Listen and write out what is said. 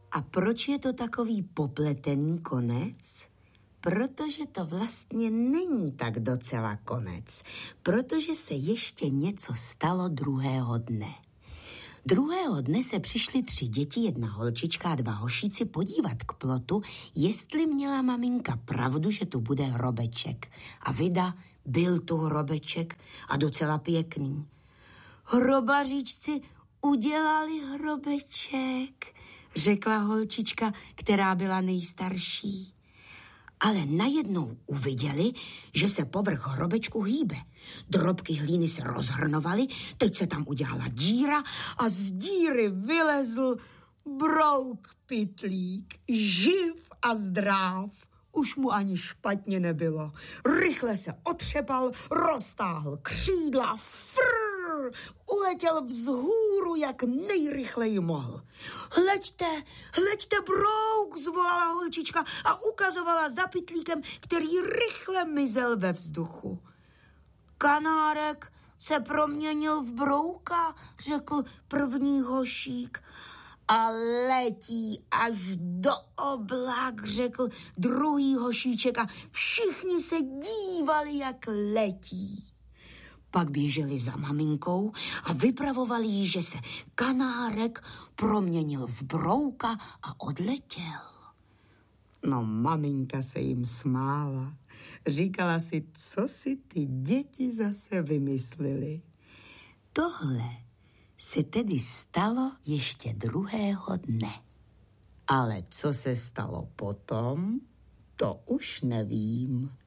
A proč je to takový popletený konec? Protože to vlastně není tak docela konec, protože se ještě něco stalo druhého dne. Druhého dne se přišly 3 děti, 1 holčička a 2 hošíci podívat k plotu, jestli měla maminka pravdu, že tu bude hrobeček. A vida, byl tu hrobeček a docela pěkný. Hrobaříčci udělali hrobeček, řekla holčička, která byla nejstarší. Ale najednou uviděli, že se povrch hrobečku hýbe. Drobky hlíny se rozhrnovaly, teď se tam udělala díra a z díry vylezl Brouk Pytlík, živ a zdrav. Už mu ani špatně nebylo. Rychle se otřepal, roztáhl křídla, uletěl vzhůru, jak nejrychleji mohl. Hleďte, Brouk, zvolala holčička a ukazovala za Pytlíkem, který rychle mizel ve vzduchu. Kanárek se proměnil v Brouka, řekl první hošík. A letí až do oblak, řekl druhý hošíček a všichni se dívali, jak letí. Pak běželi za maminkou a vypravovali jí, že se Kanárek proměnil v Brouka a odletěl. No, maminka se jim smála. Říkala si, co si ty děti zase vymysleli. Tohle se tedy stalo ještě druhého dne. Ale co se stalo potom, to už nevím.